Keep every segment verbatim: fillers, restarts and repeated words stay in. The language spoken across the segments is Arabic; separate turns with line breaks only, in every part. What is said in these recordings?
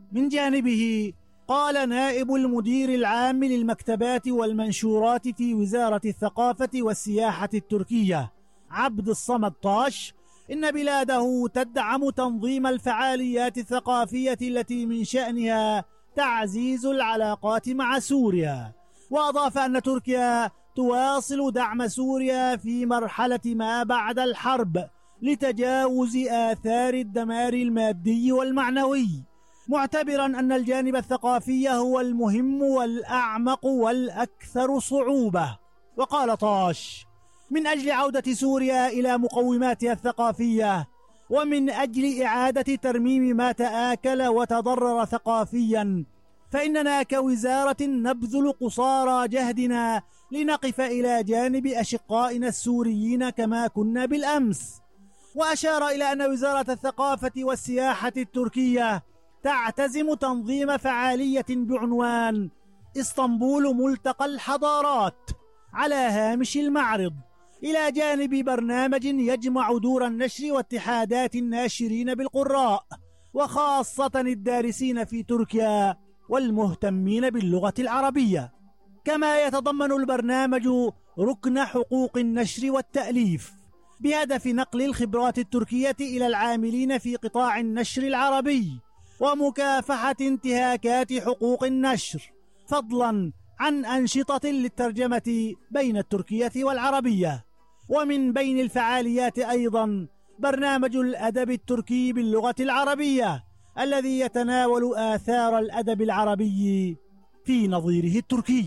من جانبه قال نائب المدير العام للمكتبات والمنشورات في وزارة الثقافة والسياحة التركية عبد الصمد طاش إن بلاده تدعم تنظيم الفعاليات الثقافية التي من شأنها تعزيز العلاقات مع سوريا، وأضاف أن تركيا تواصل دعم سوريا في مرحلة ما بعد الحرب لتجاوز آثار الدمار المادي والمعنوي، معتبرا أن الجانب الثقافي هو المهم والأعمق والأكثر صعوبة. وقال طاش: من أجل عودة سوريا إلى مقوماتها الثقافية ومن أجل إعادة ترميم ما تآكل وتضرر ثقافيا، فإننا كوزارة نبذل قصارى جهدنا لنقف إلى جانب أشقائنا السوريين كما كنا بالأمس. وأشار إلى أن وزارة الثقافة والسياحة التركية تعتزم تنظيم فعالية بعنوان اسطنبول ملتقى الحضارات على هامش المعرض، إلى جانب برنامج يجمع دور النشر واتحادات الناشرين بالقراء وخاصة الدارسين في تركيا والمهتمين باللغة العربية. كما يتضمن البرنامج ركن حقوق النشر والتأليف بهدف نقل الخبرات التركية إلى العاملين في قطاع النشر العربي ومكافحة انتهاكات حقوق النشر، فضلا عن أنشطة للترجمة بين التركية والعربية. ومن بين الفعاليات أيضا برنامج الأدب التركي باللغة العربية الذي يتناول آثار الأدب العربي في نظيره التركي.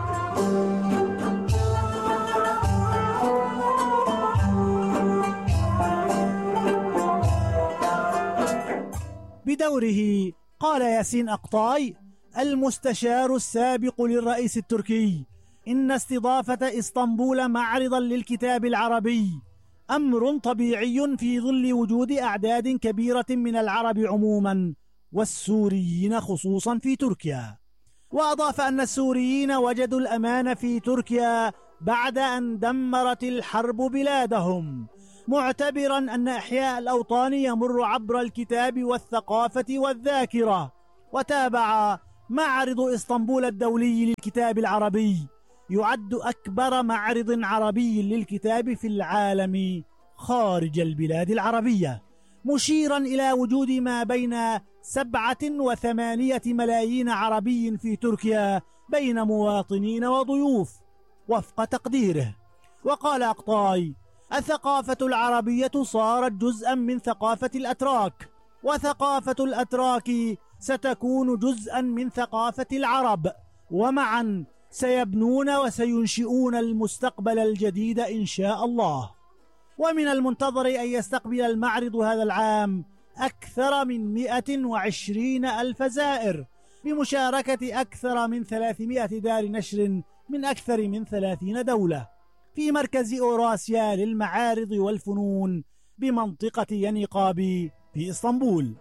بدوره قال ياسين أقطاي المستشار السابق للرئيس التركي إن استضافة اسطنبول معرضا للكتاب العربي أمر طبيعي في ظل وجود أعداد كبيرة من العرب عموما والسوريين خصوصا في تركيا. وأضاف أن السوريين وجدوا الأمان في تركيا بعد أن دمرت الحرب بلادهم، معتبرا أن إحياء الأوطان يمر عبر الكتاب والثقافة والذاكرة. وتابع معرض اسطنبول الدولي للكتاب العربي يعد أكبر معرض عربي للكتاب في العالم خارج البلاد العربية، مشيرا إلى وجود ما بين سبعة وثمانية ملايين عربي في تركيا بين مواطنين وضيوف وفق تقديره. وقال أقطاي الثقافة العربية صارت جزءا من ثقافة الأتراك، وثقافة الأتراك ستكون جزءا من ثقافة العرب، ومعا سيبنون وسينشئون المستقبل الجديد إن شاء الله. ومن المنتظر أن يستقبل المعرض هذا العام أكثر من مئة وعشرين ألف زائر بمشاركة أكثر من ثلاثمئة دار نشر من أكثر من ثلاثين دولة في مركز أوراسيا للمعارض والفنون بمنطقة ينقابي في اسطنبول.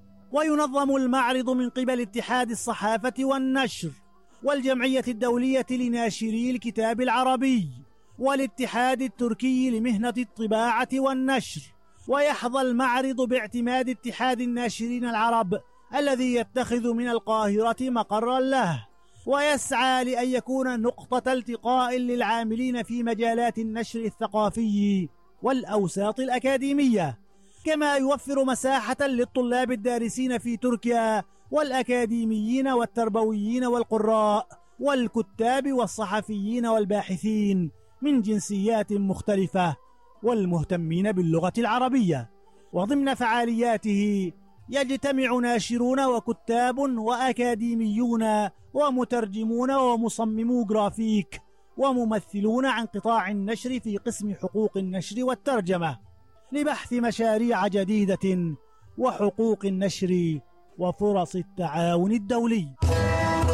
وينظم المعرض من قبل اتحاد الصحافة والنشر والجمعية الدولية لناشري الكتاب العربي والاتحاد التركي لمهنة الطباعة والنشر. ويحظى المعرض باعتماد اتحاد الناشرين العرب الذي يتخذ من القاهرة مقرا له، ويسعى لأن يكون نقطة التقاء للعاملين في مجالات النشر الثقافي والأوساط الأكاديمية، كما يوفر مساحة للطلاب الدارسين في تركيا والأكاديميين والتربويين والقراء والكتاب والصحفيين والباحثين من جنسيات مختلفة والمهتمين باللغة العربية. وضمن فعالياته يجتمع ناشرون وكتاب وأكاديميون ومترجمون ومصممو جرافيك وممثلون عن قطاع النشر في قسم حقوق النشر والترجمة لبحث مشاريع جديدة وحقوق النشر وفرص التعاون الدولي.